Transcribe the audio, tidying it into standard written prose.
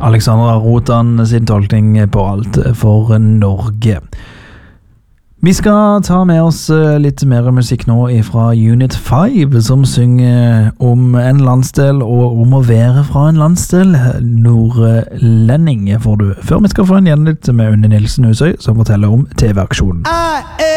Alexandra Rotan sin tolkning på alt for Norge. Vi skal ta med oss litt mer musikk nå fra Unit 5, som synger om en landsdel og om å være fra en landsdel. Nordlending får du. Før vi skal få en gjenlytt med Unni Nilsen Husøy, som forteller om TV-aksjonen.